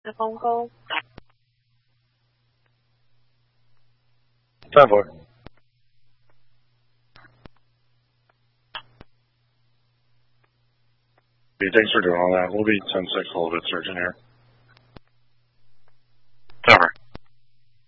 a phone call. 10-4. Thanks for doing all that. We'll be 10-6 hold it, surgeon here. 10-4.